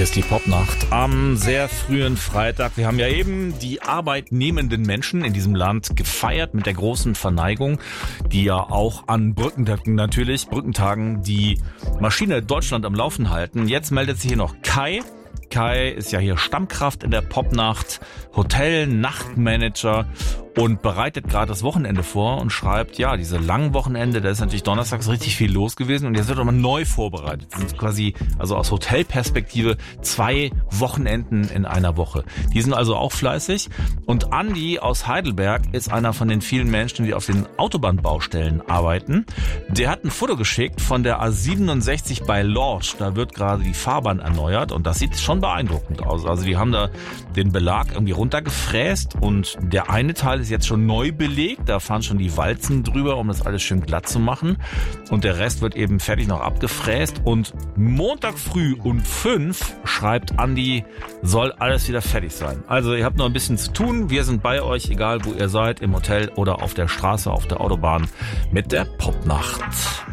Hier ist die Popnacht am sehr frühen Freitag. Wir haben ja eben die arbeitnehmenden Menschen in diesem Land gefeiert mit der großen Verneigung, die ja auch an Brückentagen die Maschine Deutschland am Laufen halten. Jetzt meldet sich hier noch Kai. Kai ist ja hier Stammkraft in der Popnacht, Hotel-Nachtmanager und bereitet gerade das Wochenende vor und schreibt, ja, diese langen Wochenende, da ist natürlich donnerstags richtig viel los gewesen und jetzt wird aber neu vorbereitet. Das sind quasi, also aus Hotelperspektive 2 Wochenenden in einer Woche. Die sind also auch fleißig und Andi aus Heidelberg ist einer von den vielen Menschen, die auf den Autobahnbaustellen arbeiten. Der hat ein Foto geschickt von der A67 bei Lorsch. Da wird gerade die Fahrbahn erneuert und das sieht schon beeindruckend aus. Also die haben da den Belag irgendwie runtergefräst und der eine Teil ist jetzt schon neu belegt. Da fahren schon die Walzen drüber, um das alles schön glatt zu machen. Und der Rest wird eben fertig noch abgefräst. Und Montag früh um 5 schreibt Andi, soll alles wieder fertig sein. Also ihr habt noch ein bisschen zu tun. Wir sind bei euch, egal wo ihr seid, im Hotel oder auf der Straße, auf der Autobahn mit der Popnacht.